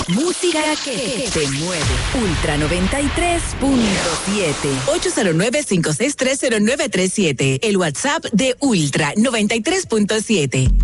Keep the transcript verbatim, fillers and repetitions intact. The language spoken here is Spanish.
Música que te mueve. Ultra noventa y tres punto siete. ocho cero nueve, cinco seis tres, cero nueve tres siete. El WhatsApp de Ultra noventa y tres punto siete.